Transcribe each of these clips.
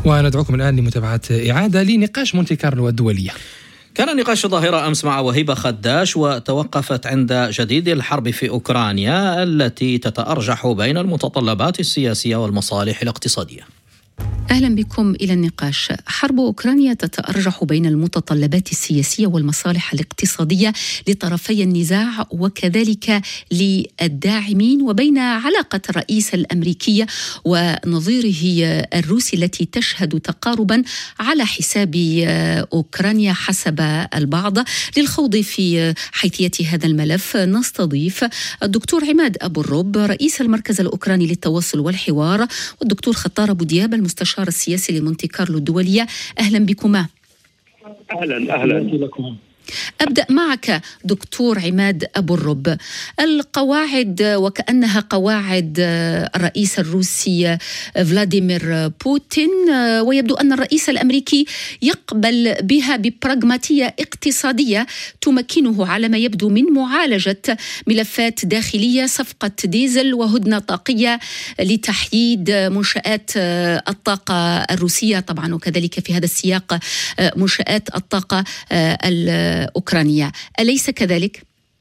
وندعوكم الآن لمتابعة إعادة لنقاش مونتي كارلو الدولية. كان نقاش ظاهرة أمس مع وهيبة خداش، وتوقفت عند جديد الحرب في أوكرانيا التي تتأرجح بين المتطلبات السياسية والمصالح الاقتصادية. أهلا بكم إلى النقاش. حرب أوكرانيا تتأرجح بين المتطلبات السياسية والمصالح الاقتصادية لطرفي النزاع وكذلك للداعمين، وبين علاقة الرئيس الأمريكي ونظيره الروسي التي تشهد تقاربا على حساب أوكرانيا حسب البعض. للخوض في حيثية هذا الملف نستضيف الدكتور عماد أبو الرب رئيس المركز الأوكراني للتواصل والحوار، والدكتور خطار أبو دياب المستشار السياسي لمونتي كارلو الدولية. أهلا بكما. أهلا لكم. أبدأ معك دكتور عماد أبو الرب. القواعد وكأنها قواعد الرئيس الروسي فلاديمير بوتين، ويبدو أن الرئيس الأمريكي يقبل بها ببراغماتية اقتصادية تمكنه على ما يبدو من معالجة ملفات داخلية، صفقة ديزل وهدنة طاقية لتحييد منشآت الطاقة الروسية طبعا، وكذلك في هذا السياق منشآت الطاقة أوكرانيا، أليس كذلك؟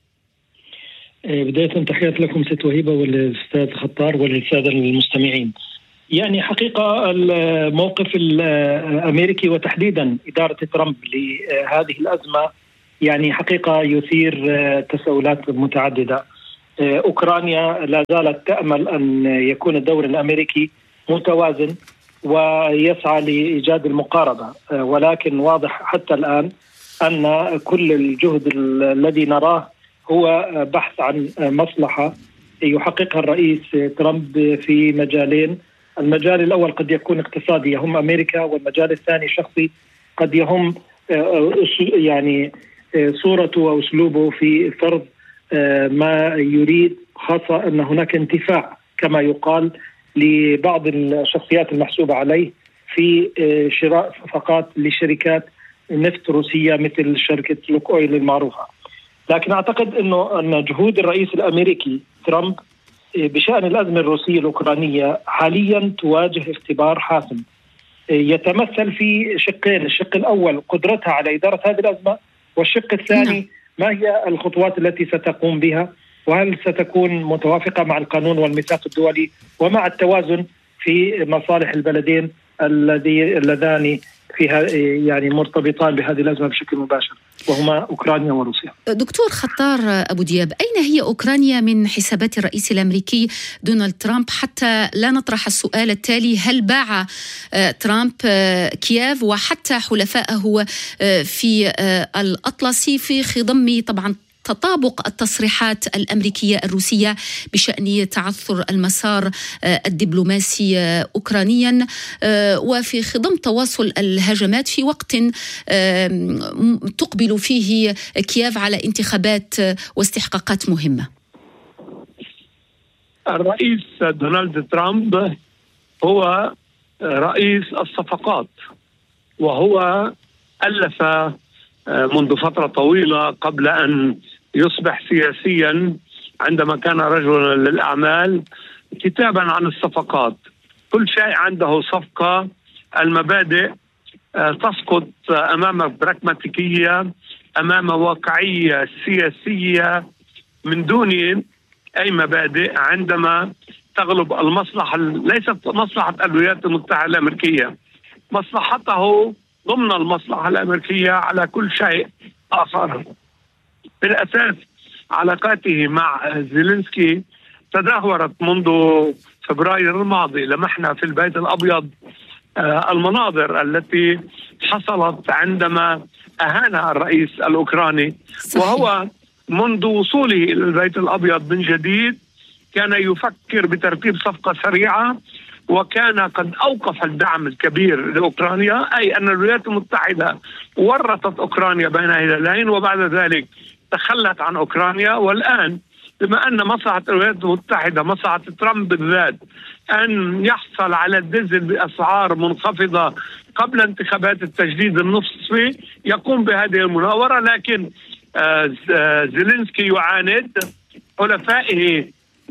بداية تحيات لكم ست وهيبة والأستاذ خطار وللسادة المستمعين. يعني حقيقة الموقف الأمريكي وتحديدا إدارة ترامب لهذه الأزمة يعني حقيقة يثير تساؤلات متعددة. أوكرانيا لا زالت تأمل أن يكون الدور الأمريكي متوازن ويسعى لإيجاد المقاربة، ولكن واضح حتى الآن أن كل الجهد الذي نراه هو بحث عن مصلحة يحققها الرئيس ترامب في مجالين. المجال الأول قد يكون اقتصادي يهم أمريكا، والمجال الثاني شخصي قد يهم يعني صورته وأسلوبه في فرض ما يريد، خاصة أن هناك انتفاع كما يقال لبعض الشخصيات المحسوبة عليه في شراء صفقات لشركات نفط روسية مثل شركة لوك أويل المعروفة. لكن أعتقد أن جهود الرئيس الأمريكي ترامب بشأن الأزمة الروسية الأوكرانية حاليا تواجه اختبار حاسم يتمثل في شقين. الشق الأول قدرتها على إدارة هذه الأزمة، والشق الثاني ما هي الخطوات التي ستقوم بها، وهل ستكون متوافقة مع القانون والميثاق الدولي ومع التوازن في مصالح البلدين اللذان فيها يعني مرتبطان بهذه الأزمة بشكل مباشر، وهما أوكرانيا وروسيا. دكتور خطار أبو دياب، أين هي أوكرانيا من حسابات الرئيس الأمريكي دونالد ترامب؟ حتى لا نطرح السؤال التالي: هل باع ترامب كييف وحتى حلفائه في الأطلسي في خضم طبعا تطابق التصريحات الأمريكية الروسية بشأن تعثر المسار الدبلوماسي أوكرانيا، وفي خضم تواصل الهجمات في وقت تقبل فيه كييف على انتخابات واستحقاقات مهمة؟ الرئيس دونالد ترامب هو رئيس الصفقات، وهو ألف منذ فترة طويلة قبل أن يصبح سياسيا عندما كان رجلا للأعمال كتابا عن الصفقات. كل شيء عنده صفقة. المبادئ تسقط أمام براغماتيكية، أمام واقعية سياسية من دون أي مبادئ، عندما تغلب المصلحة ليست مصلحة الولايات المتحدة الأمريكية، مصلحته ضمن المصلحة الأمريكية على كل شيء آخر. بالأساس علاقاته مع زيلينسكي تدهورت منذ فبراير الماضي. لمحنا في البيت الأبيض المناظر التي حصلت عندما أهان الرئيس الأوكراني، وهو منذ وصوله إلى البيت الأبيض من جديد كان يفكر بترتيب صفقة سريعة، وكان قد أوقف الدعم الكبير لأوكرانيا، أي أن الولايات المتحدة ورطت أوكرانيا بين هلالين وبعد ذلك تخلت عن أوكرانيا. والآن بما أن مصلحة الولايات المتحدة، مصلحة ترامب بالذات، أن يحصل على الديزل بأسعار منخفضة قبل انتخابات التجديد النصفي، يقوم بهذه المناورة. لكن زيلينسكي يعاند، حلفائه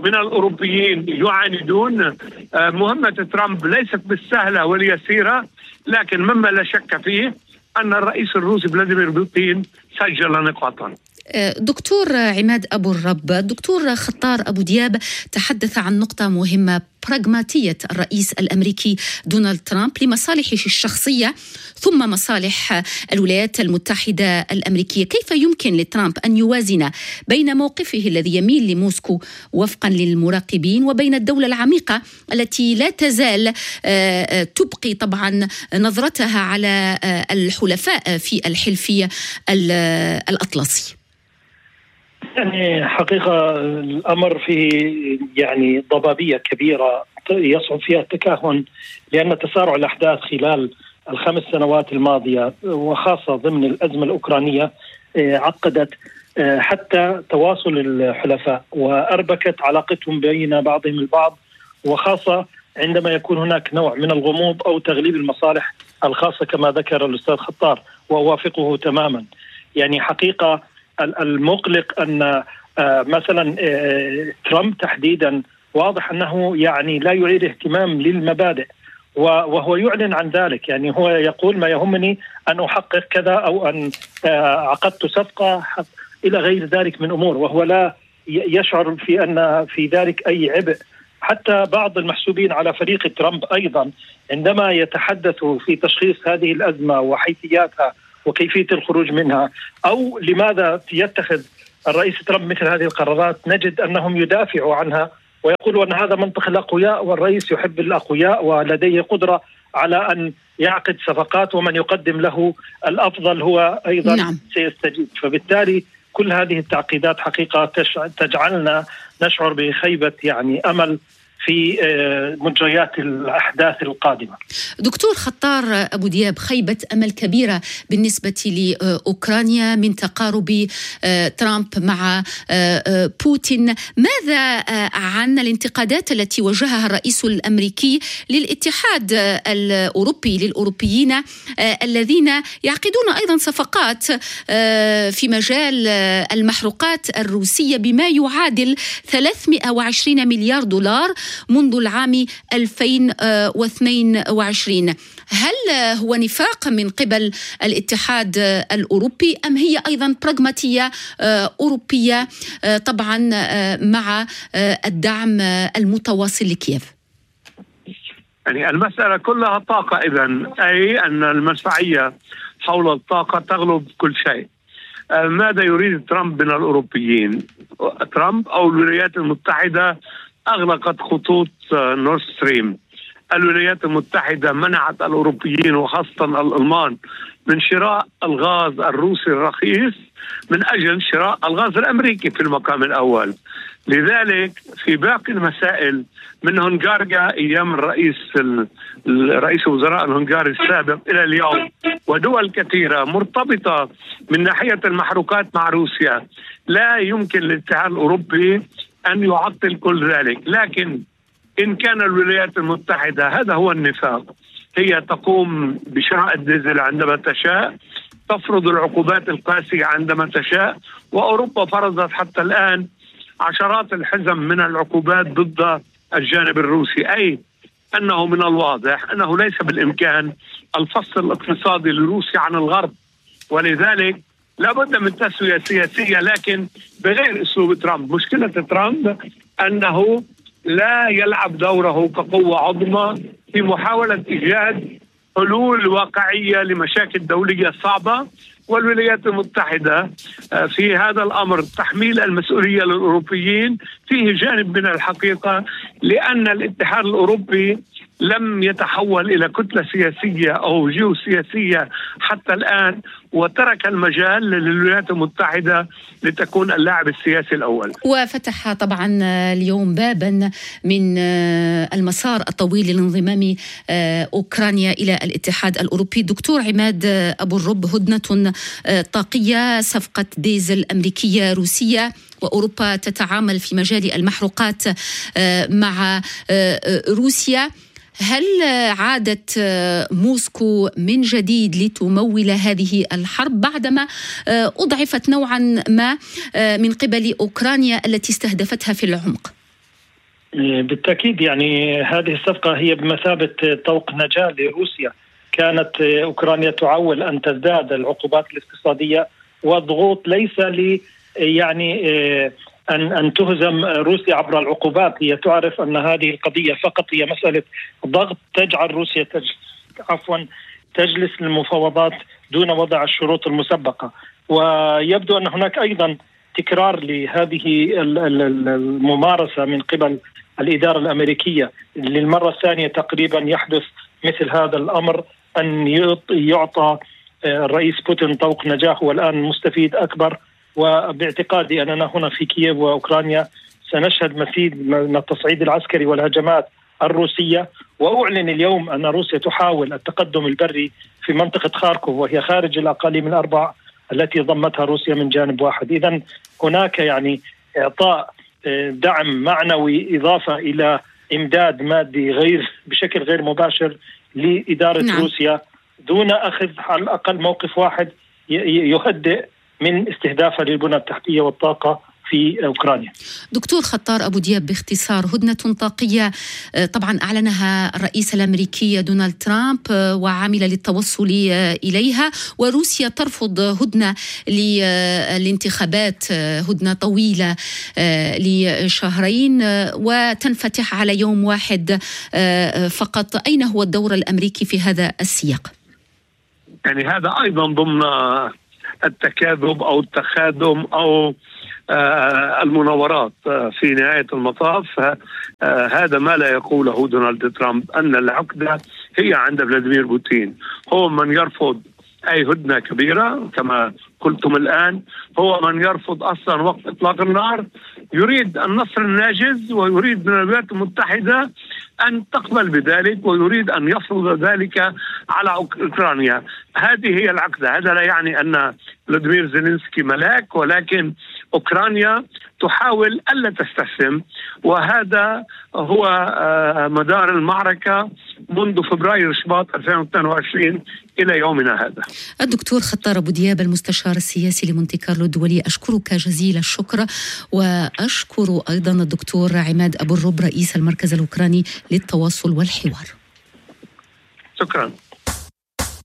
من الأوروبيين يعاندون. مهمة ترامب ليست بالسهلة واليسيرة، لكن مما لا شك فيه أن الرئيس الروسي فلاديمير بوتين سجل نقاطا. دكتور عماد أبو الرب، دكتور خطار أبو دياب تحدث عن نقطة مهمة، براغماتية الرئيس الأمريكي دونالد ترامب لمصالحه الشخصية ثم مصالح الولايات المتحدة الأمريكية. كيف يمكن لترامب أن يوازن بين موقفه الذي يميل لموسكو وفقا للمراقبين وبين الدولة العميقة التي لا تزال تبقي طبعا نظرتها على الحلفاء في الحلف الأطلسي؟ يعني حقيقة الأمر فيه يعني ضبابية كبيرة يصعب فيها التكهن، لأن تسارع الأحداث خلال ال5 سنوات الماضية وخاصة ضمن الأزمة الأوكرانية عقدت حتى تواصل الحلفاء وأربكت علاقتهم بين بعضهم البعض، وخاصة عندما يكون هناك نوع من الغموض أو تغليب المصالح الخاصة كما ذكر الأستاذ خطار، وأوافقه تماما. يعني حقيقة المقلق أن مثلا ترامب تحديدا واضح أنه يعني لا يريد اهتمام للمبادئ، وهو يعلن عن ذلك. يعني هو يقول ما يهمني أن أحقق كذا أو أن عقدت صفقة إلى غير ذلك من أمور، وهو لا يشعر في أن في ذلك أي عبء. حتى بعض المحسوبين على فريق ترامب أيضا عندما يتحدثوا في تشخيص هذه الأزمة وحيثياتها وكيفية الخروج منها، أو لماذا يتخذ الرئيس ترامب مثل هذه القرارات، نجد أنهم يدافعوا عنها ويقولوا أن هذا منطق الأقوياء والرئيس يحب الأقوياء ولديه قدرة على أن يعقد صفقات، ومن يقدم له الأفضل هو أيضا سيستجيب. فبالتالي كل هذه التعقيدات حقيقة تجعلنا نشعر بخيبة يعني أمل في مجريات الأحداث القادمة. دكتور خطار أبو دياب، خيبة أمل كبيرة بالنسبة لأوكرانيا من تقارب ترامب مع بوتين. ماذا عن الانتقادات التي وجهها الرئيس الأمريكي للاتحاد الأوروبي للأوروبيين الذين يعقدون أيضا صفقات في مجال المحروقات الروسية بما يعادل 320 مليار دولار منذ العام 2022؟ هل هو نفاق من قبل الاتحاد الأوروبي أم هي أيضا براغماتية أوروبية طبعا مع الدعم المتواصل لكييف؟ يعني المسألة كلها طاقة إذن، أي أن المدفعية حول الطاقة تغلب كل شيء. ماذا يريد ترامب من الأوروبيين؟ ترامب أو الولايات المتحدة أغلقت خطوط نورد ستريم. الولايات المتحدة منعت الأوروبيين وخاصة الألمان من شراء الغاز الروسي الرخيص من أجل شراء الغاز الأمريكي في المقام الأول. لذلك في باقي المسائل من هنغاريا أيام رئيس وزراء الهنغاري السابق إلى اليوم، ودول كثيرة مرتبطة من ناحية المحروقات مع روسيا، لا يمكن للاتحاد الأوروبي أن يعطل كل ذلك. لكن إن كان الولايات المتحدة، هذا هو النفاق، هي تقوم بشراء الديزل عندما تشاء، تفرض العقوبات القاسية عندما تشاء، وأوروبا فرضت حتى الآن عشرات الحزم من العقوبات ضد الجانب الروسي، أي أنه من الواضح أنه ليس بالإمكان الفصل الاقتصادي لروسيا عن الغرب، ولذلك لابد من تسوية سياسية لكن بغير أسلوب ترامب. مشكلة ترامب أنه لا يلعب دوره كقوة عظمى في محاولة إيجاد حلول واقعية لمشاكل دولية صعبة، والولايات المتحدة في هذا الأمر تحميل المسؤولية للأوروبيين فيه جانب من الحقيقة، لأن الاتحاد الأوروبي لم يتحول إلى كتلة سياسية أو جيوسياسية حتى الآن، وترك المجال للولايات المتحدة لتكون اللاعب السياسي الأول. وفتح طبعا اليوم بابا من المسار الطويل لانضمام أوكرانيا إلى الاتحاد الأوروبي. دكتور عماد أبو الرب، هدنة طاقية، صفقة ديزل أمريكية روسية، وأوروبا تتعامل في مجال المحروقات مع روسيا. هل عادت موسكو من جديد لتمول هذه الحرب بعدما أضعفت نوعا ما من قبل أوكرانيا التي استهدفتها في العمق؟ بالتأكيد يعني هذه الصفقة هي بمثابة طوق نجاة لروسيا. كانت أوكرانيا تعول أن تزداد العقوبات الاقتصادية والضغوط، ليس لي يعني أن تهزم روسيا عبر العقوبات. هي تعرف أن هذه القضية فقط هي مسألة ضغط تجعل روسيا تجلس للمفاوضات دون وضع الشروط المسبقة. ويبدو أن هناك أيضا تكرار لهذه الممارسة من قبل الإدارة الأمريكية. للمرة الثانية تقريبا يحدث مثل هذا الأمر، أن يعطى الرئيس بوتين طوق نجاة والآن مستفيد أكبر. وباعتقادي أننا هنا في كييف وأوكرانيا سنشهد مزيد من التصعيد العسكري والهجمات الروسية. وأعلن اليوم أن روسيا تحاول التقدم البري في منطقة خاركوف، وهي خارج الأقاليم الأربع التي ضمتها روسيا من جانب واحد. إذن هناك يعني إعطاء دعم معنوي إضافة إلى إمداد مادي بشكل غير مباشر لإدارة روسيا، دون أخذ على الأقل موقف واحد يهدئ من استهدافها للبنى التحتية والطاقة في أوكرانيا. دكتور خطار أبو دياب، باختصار، هدنة طاقية طبعا أعلنها الرئيس الأمريكي دونالد ترامب وعمل للتوصل إليها، وروسيا ترفض هدنة للانتخابات، هدنة طويلة لشهرين وتنفتح على يوم واحد فقط. أين هو الدور الأمريكي في هذا السياق؟ يعني هذا أيضا ضمن التكاذب أو التخادم أو المناورات. في نهاية المطاف هذا ما لا يقوله دونالد ترامب، أن العقدة هي عند فلاديمير بوتين. هو من يرفض أي هدنة كبيرة كما قلتم الآن، هو من يرفض أصلا وقت إطلاق النار، يريد النصر الناجز ويريد من الولايات المتحدة أن تقبل بذلك، ويريد أن يفرض ذلك على أوكرانيا. هذه هي العقدة. هذا لا يعني أن فلاديمير زيلينسكي ملاك، ولكن أوكرانيا تحاول ألا تستسلم، وهذا هو مدار المعركة منذ فبراير شباط 2022 إلى يومنا هذا. الدكتور خطار أبو دياب، المستشار السياسي لمونتي كارلو الدولي، أشكرك جزيل الشكر، وأشكر أيضا الدكتور عماد أبو الرب رئيس المركز الأوكراني للتواصل والحوار. شكرا.